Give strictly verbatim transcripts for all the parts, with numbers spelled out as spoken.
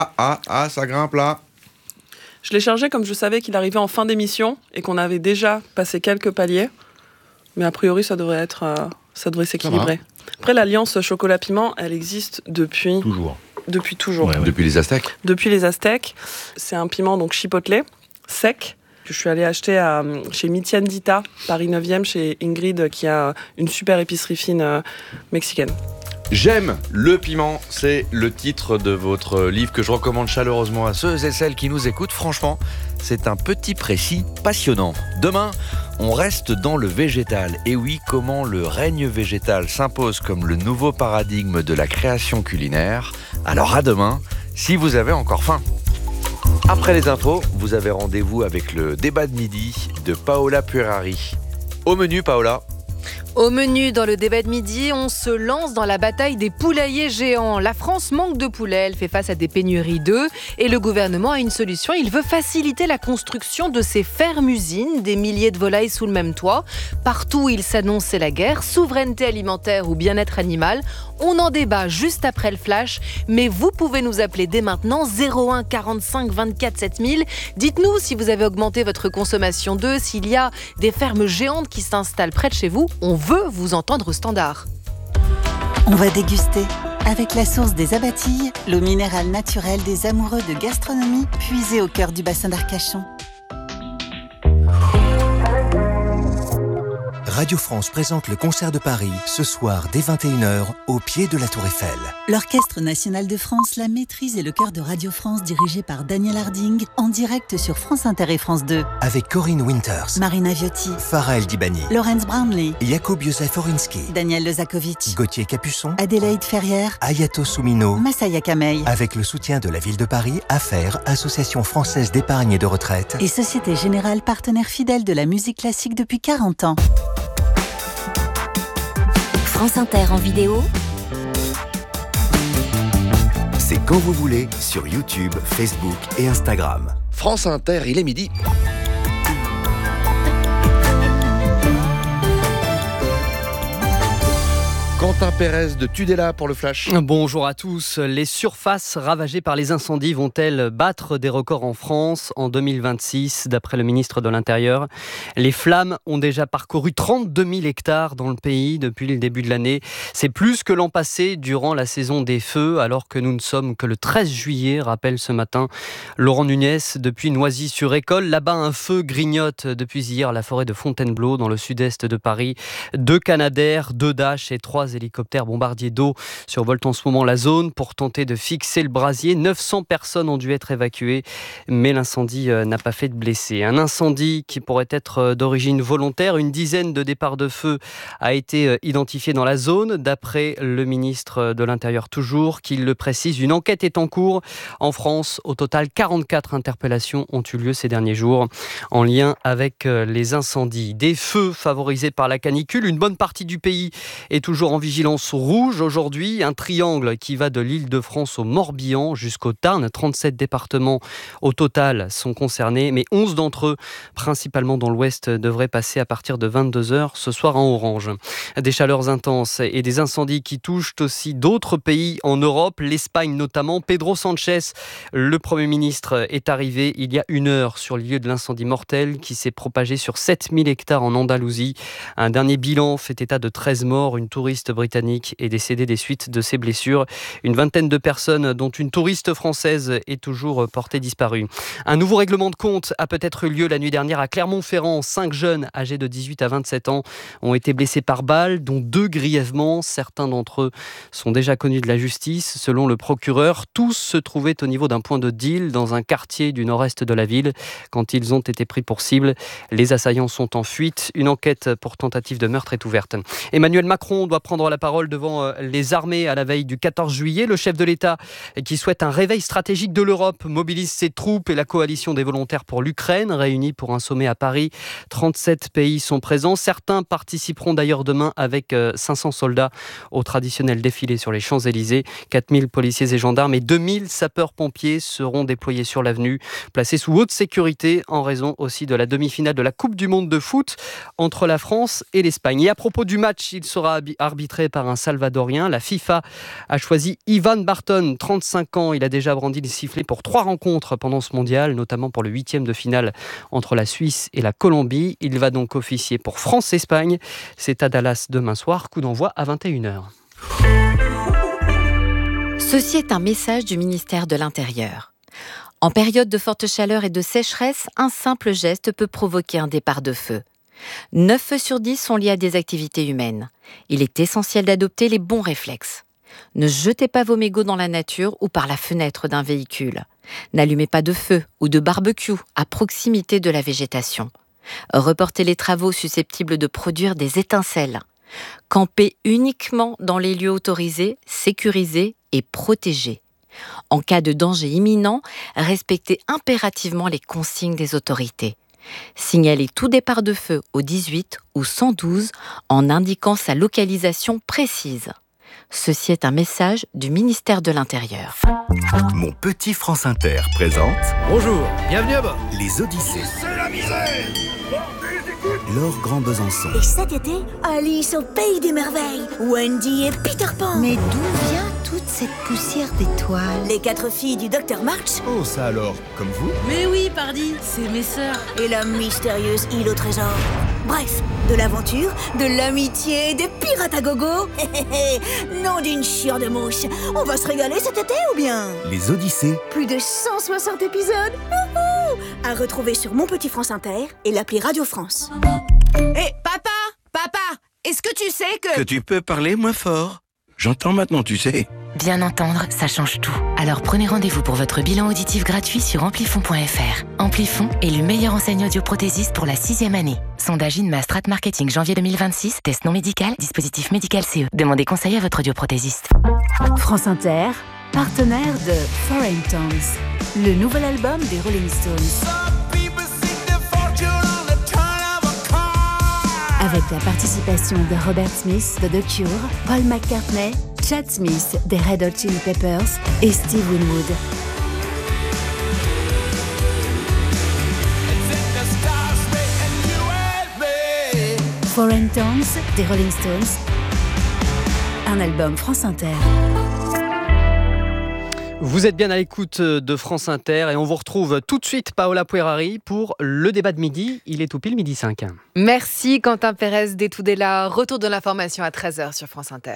Ah, ah, ah, ça grimpe là. Je l'ai chargé comme je savais qu'il arrivait en fin d'émission et qu'on avait déjà passé quelques paliers. Mais a priori, ça devrait être, euh, ça devrait s'équilibrer. Après, l'alliance chocolat-piment, elle existe depuis... Toujours. Depuis toujours. Ouais, ouais. Depuis les Aztèques. Depuis les Aztèques. C'est un piment donc chipotle, sec, que je suis allée acheter à, chez Mi Tiendita, Paris neuvième, chez Ingrid, qui a une super épicerie fine euh, mexicaine. J'aime le piment, c'est le titre de votre livre que je recommande chaleureusement à ceux et celles qui nous écoutent. Franchement, c'est un petit précis passionnant. Demain, on reste dans le végétal. Et oui, comment le règne végétal s'impose comme le nouveau paradigme de la création culinaire. Alors à demain, si vous avez encore faim. Après les infos, vous avez rendez-vous avec le débat de midi de Paola Puerari. Au menu, Paola. Au menu, dans le débat de midi, on se lance dans la bataille des poulaillers géants. La France manque de poulets, elle fait face à des pénuries d'œufs et le gouvernement a une solution. Il veut faciliter la construction de ces fermes-usines, des milliers de volailles sous le même toit. Partout où il s'annonce, c'est la guerre, souveraineté alimentaire ou bien-être animal. On en débat juste après le flash, mais vous pouvez nous appeler dès maintenant zéro un quarante-cinq vingt-quatre sept mille. Dites-nous si vous avez augmenté votre consommation d'œufs, s'il y a des fermes géantes qui s'installent près de chez vous. On veut vous entendre au standard. On va déguster avec la source des Abatilles, l'eau minérale naturelle des amoureux de gastronomie, puisée au cœur du bassin d'Arcachon. Radio France présente le concert de Paris, ce soir dès vingt et une heures, au pied de la Tour Eiffel. L'Orchestre National de France, la maîtrise et le chœur de Radio France dirigé par Daniel Harding, en direct sur France Inter et France deux. Avec Corinne Winters, Marina Viotti, Farah El Dibani, Laurence Brownlee, Jakub Józef Orinski, Daniel Lezakovic, Gauthier Capuçon, Adélaïde Ferrière, Ayato Soumino, Massaya Kamei. Avec le soutien de la ville de Paris, Affaires, Association française d'épargne et de retraite. Et Société Générale, partenaire fidèle de la musique classique depuis quarante ans. France Inter en vidéo. C'est quand vous voulez sur YouTube, Facebook et Instagram. France Inter, il est midi. Quentin Pérez de Tudela pour le Flash. Bonjour à tous. Les surfaces ravagées par les incendies vont-elles battre des records en France en deux mille vingt-six, d'après le ministre de l'Intérieur? Les flammes ont déjà parcouru trente-deux mille hectares dans le pays depuis le début de l'année. C'est plus que l'an passé durant la saison des feux, alors que nous ne sommes que le treize juillet, rappelle ce matin Laurent Nunez depuis Noisy-sur-École. Là-bas, un feu grignote depuis hier la forêt de Fontainebleau dans le sud-est de Paris. Deux Canadair, deux Dash et trois hélicoptères bombardiers d'eau survolent en ce moment la zone pour tenter de fixer le brasier. neuf cents personnes ont dû être évacuées, mais l'incendie n'a pas fait de blessés. Un incendie qui pourrait être d'origine volontaire. Une dizaine de départs de feu a été identifié dans la zone, d'après le ministre de l'Intérieur toujours, qui le précise. Une enquête est en cours. En France, au total, quarante-quatre interpellations ont eu lieu ces derniers jours en lien avec les incendies. Des feux favorisés par la canicule. Une bonne partie du pays est toujours en vigilance rouge aujourd'hui. Un triangle qui va de l'Île-de-France au Morbihan jusqu'au Tarn. trente-sept départements au total sont concernés, mais onze d'entre eux, principalement dans l'ouest, devraient passer à partir de vingt-deux heures ce soir en orange. Des chaleurs intenses et des incendies qui touchent aussi d'autres pays en Europe, l'Espagne notamment. Pedro Sánchez, le Premier ministre, est arrivé il y a une heure sur le lieu de l'incendie mortel qui s'est propagé sur sept mille hectares en Andalousie. Un dernier bilan fait état de treize morts. Une touriste britannique est décédée des suites de ses blessures. Une vingtaine de personnes, dont une touriste française, est toujours portée disparue. Un nouveau règlement de compte a peut-être eu lieu la nuit dernière à Clermont-Ferrand. Cinq jeunes âgés de dix-huit à vingt-sept ans ont été blessés par balle, dont deux grièvement. Certains d'entre eux sont déjà connus de la justice. Selon le procureur, tous se trouvaient au niveau d'un point de deal dans un quartier du nord-est de la ville. Quand ils ont été pris pour cible, les assaillants sont en fuite. Une enquête pour tentative de meurtre est ouverte. Emmanuel Macron doit prendre la parole devant les armées à la veille du quatorze juillet. Le chef de l'État, qui souhaite un réveil stratégique de l'Europe, mobilise ses troupes et la coalition des volontaires pour l'Ukraine, réunis pour un sommet à Paris. trente-sept pays sont présents. Certains participeront d'ailleurs demain avec cinq cents soldats au traditionnel défilé sur les Champs-Élysées. quatre mille policiers et gendarmes et deux mille sapeurs-pompiers seront déployés sur l'avenue, placés sous haute sécurité en raison aussi de la demi-finale de la Coupe du Monde de foot entre la France et l'Espagne. Et à propos du match, il sera arbitré arbitré par un Salvadorien. La FIFA a choisi Ivan Barton, trente-cinq ans. Il a déjà brandi le sifflet pour trois rencontres pendant ce mondial, notamment pour le huitième de finale entre la Suisse et la Colombie. Il va donc officier pour France-Espagne. C'est à Dallas demain soir, coup d'envoi à vingt et une heures. Ceci est un message du ministère de l'Intérieur. En période de forte chaleur et de sécheresse, un simple geste peut provoquer un départ de feu. neuf feux sur dix sont liés à des activités humaines. Il est essentiel d'adopter les bons réflexes. Ne jetez pas vos mégots dans la nature ou par la fenêtre d'un véhicule. N'allumez pas de feu ou de barbecue à proximité de la végétation. Reportez les travaux susceptibles de produire des étincelles. Campez uniquement dans les lieux autorisés, sécurisés et protégés. En cas de danger imminent, respectez impérativement les consignes des autorités. Signalez tout départ de feu au dix-huit ou cent douze en indiquant sa localisation précise. Ceci est un message du ministère de l'Intérieur. Mon petit France Inter présente Bonjour, bienvenue à bord. Les Odyssées. C'est la misère. Laure Grand Besançon. Et cet été, Alice au Pays des Merveilles, Wendy et Peter Pan. Mais d'où vient toute cette poussière d'étoiles? Les quatre filles du docteur March. Oh, ça alors, comme vous? Mais oui, pardi, c'est mes sœurs. Et la mystérieuse île au trésor. Bref, de l'aventure, de l'amitié, des pirates à gogo. Non d'une chiure de mouche. On va se régaler cet été ou bien? Les Odyssées. Plus de cent soixante épisodes. À retrouver sur Mon Petit France Inter et l'appli Radio France. Hé, hey, papa, papa, est-ce que tu sais que... Que tu peux parler moins fort? J'entends maintenant, tu sais. Bien entendre, ça change tout. Alors prenez rendez-vous pour votre bilan auditif gratuit sur amplifon point f r. Amplifon est le meilleur enseigne audioprothésiste pour la sixième année. Sondage Inma Strat Marketing janvier deux mille vingt-six, test non médical, dispositif médical C E. Demandez conseil à votre audioprothésiste. France Inter, partenaire de Foreign Tones, le nouvel album des Rolling Stones. Avec la participation de Robert Smith de The Cure, Paul McCartney, Chad Smith des Red Hot Chili Peppers et Steve Winwood. Foreign Tones des Rolling Stones, un album France Inter. Vous êtes bien à l'écoute de France Inter et on vous retrouve tout de suite, Paola Puerari, pour le débat de midi. Il est tout pile midi cinq. Merci Quentin Pérez d'Etoudela. Retour de l'information à treize heures sur France Inter.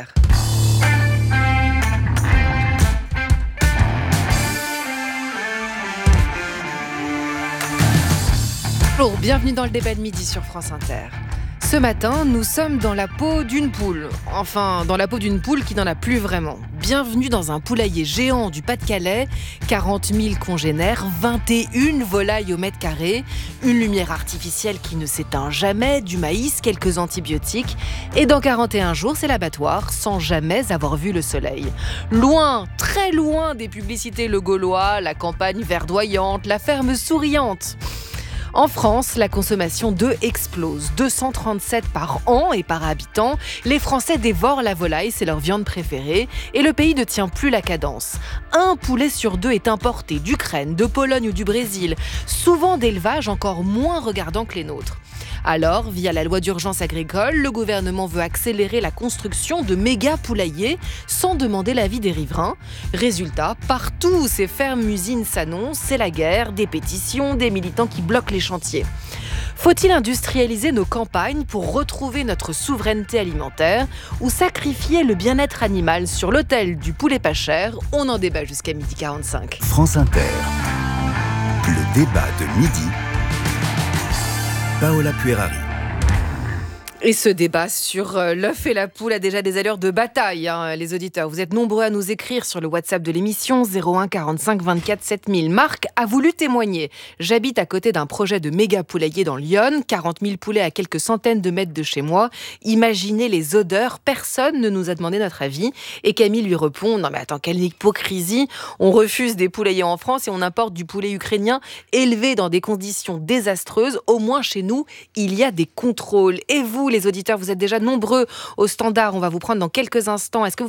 Bonjour, bienvenue dans le débat de midi sur France Inter. Ce matin, nous sommes dans la peau d'une poule. Enfin, dans la peau d'une poule qui n'en a plus vraiment. Bienvenue dans un poulailler géant du Pas-de-Calais. quarante mille congénères, vingt et une volailles au mètre carré, une lumière artificielle qui ne s'éteint jamais, du maïs, quelques antibiotiques. Et dans quarante et un jours, c'est l'abattoir, sans jamais avoir vu le soleil. Loin, très loin des publicités Le Gaulois, la campagne verdoyante, la ferme souriante. En France, la consommation d'œufs explose. deux cent trente-sept par an et par habitant. Les Français dévorent la volaille, c'est leur viande préférée. Et le pays ne tient plus la cadence. Un poulet sur deux est importé d'Ukraine, de Pologne ou du Brésil. Souvent d'élevages encore moins regardants que les nôtres. Alors, via la loi d'urgence agricole, le gouvernement veut accélérer la construction de méga poulaillers sans demander l'avis des riverains. Résultat, partout où ces fermes-usines s'annoncent, c'est la guerre, des pétitions, des militants qui bloquent les chantiers. Faut-il industrialiser nos campagnes pour retrouver notre souveraineté alimentaire ou sacrifier le bien-être animal sur l'autel du poulet pas cher? On en débat jusqu'à midi quarante-cinq. France Inter, le débat de midi. Paola Puerari. Et ce débat sur l'œuf et la poule a déjà des allures de bataille, hein, les auditeurs. Vous êtes nombreux à nous écrire sur le WhatsApp de l'émission zéro un quarante-cinq vingt-quatre sept mille. Marc a voulu témoigner. J'habite à côté d'un projet de méga poulailler dans l'Yonne, quarante mille poulets à quelques centaines de mètres de chez moi. Imaginez les odeurs, personne ne nous a demandé notre avis. Et Camille lui répond, non mais attends, quelle hypocrisie. On refuse des poulaillers en France et on importe du poulet ukrainien élevé dans des conditions désastreuses. Au moins chez nous, il y a des contrôles. Et vous, les auditeurs, vous êtes déjà nombreux au standard. On va vous prendre dans quelques instants. Est-ce que vous faites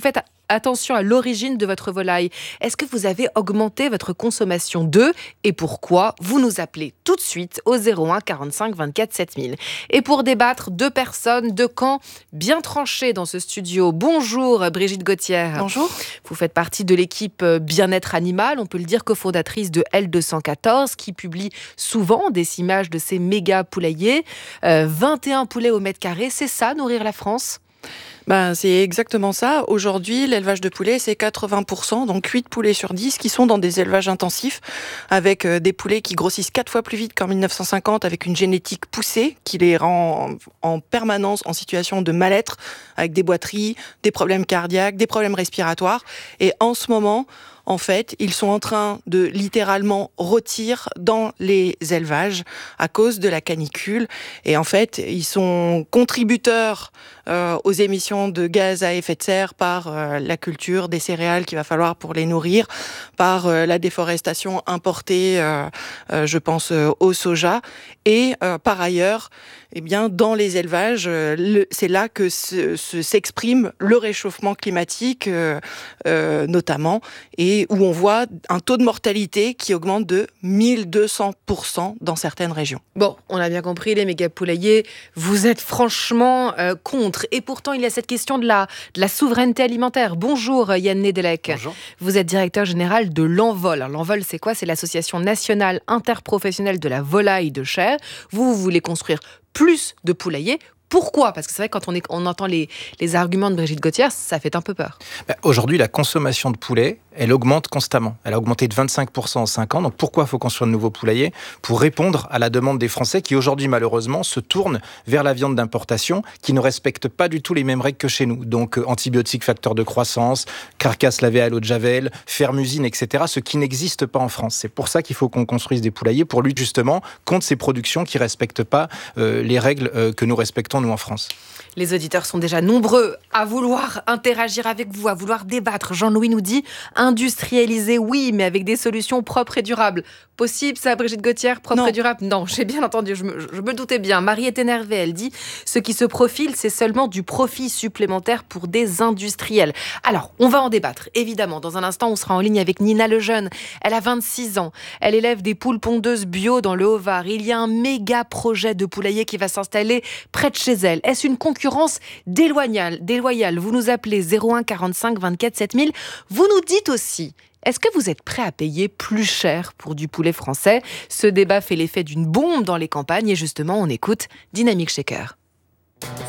attention à l'origine de votre volaille. Est-ce que vous avez augmenté votre consommation d'œufs et pourquoi? Vous nous appelez tout de suite au zéro un quarante-cinq vingt-quatre sept mille. Et pour débattre, deux personnes, deux camps bien tranchés dans ce studio. Bonjour Brigitte Gauthier. Bonjour. Vous faites partie de l'équipe Bien-être Animal, on peut le dire, cofondatrice de L deux cent quatorze, qui publie souvent des images de ces méga poulaillers. Euh, vingt et un poulets au mètre carré, c'est ça, nourrir la France ? Ben, c'est exactement ça. Aujourd'hui, l'élevage de poulets, c'est quatre-vingts pour cent, donc huit poulets sur dix qui sont dans des élevages intensifs, avec euh, des poulets qui grossissent quatre fois plus vite qu'en mille neuf cent cinquante, avec une génétique poussée qui les rend en, en permanence en situation de mal-être, avec des boiteries, des problèmes cardiaques, des problèmes respiratoires. Et en ce moment, en fait, ils sont en train de littéralement rôtir dans les élevages à cause de la canicule. Et en fait, ils sont contributeurs euh, aux émissions de gaz à effet de serre par euh, la culture des céréales qu'il va falloir pour les nourrir, par euh, la déforestation importée, euh, euh, je pense euh, au soja. Et euh, par ailleurs, eh bien, dans les élevages, euh, le, c'est là que se, se, s'exprime le réchauffement climatique, euh, euh, notamment, et où on voit un taux de mortalité qui augmente de mille deux cents pour cent dans certaines régions. Bon, on a bien compris, les méga poulaillers, vous êtes franchement euh, contre. Et pourtant, il y a cette question de la, de la souveraineté alimentaire. Bonjour Yann Nedelec. Bonjour. Vous êtes directeur général de l'Envol. Alors, l'Envol, c'est quoi? C'est l'Association nationale interprofessionnelle de la volaille de chair. Vous, vous voulez construire plus de poulaillers. Pourquoi ? Parce que c'est vrai, quand on, est, on entend les, les arguments de Brigitte Gauthier, ça fait un peu peur. Ben, aujourd'hui, la consommation de poulet, elle augmente constamment. Elle a augmenté de vingt-cinq pour cent en cinq ans. Donc pourquoi il faut construire de nouveaux poulaillers ? Pour répondre à la demande des Français qui aujourd'hui, malheureusement, se tournent vers la viande d'importation qui ne respecte pas du tout les mêmes règles que chez nous. Donc euh, antibiotiques, facteurs de croissance, carcasses lavées à l'eau de javel, ferme-usine, et cetera. Ce qui n'existe pas en France. C'est pour ça qu'il faut qu'on construise des poulaillers pour lutter justement contre ces productions qui ne respectent pas euh, les règles euh, que nous respectons nous en France. Les auditeurs sont déjà nombreux à vouloir interagir avec vous, à vouloir débattre. Jean-Louis nous dit industrialiser, oui, mais avec des solutions propres et durables. Possible ça, Brigitte Gauthier, propre Non. et durable? Non, j'ai bien entendu, je me, je me doutais bien. Marie est énervée, elle dit ce qui se profile, c'est seulement du profit supplémentaire pour des industriels. Alors, on va en débattre, évidemment. Dans un instant, on sera en ligne avec Nina Lejeune. Elle a vingt-six ans. Elle élève des poules pondeuses bio dans le Haut-Var. Il y a un méga projet de poulailler qui va s'installer près de chez elle. Est-ce une concurrence déloyale, déloyale? Vous nous appelez zéro un quarante-cinq vingt-quatre sept mille. Vous nous dites aussi, est-ce que vous êtes prêt à payer plus cher pour du poulet français? Ce débat fait l'effet d'une bombe dans les campagnes et justement, on écoute Dynamic Shaker.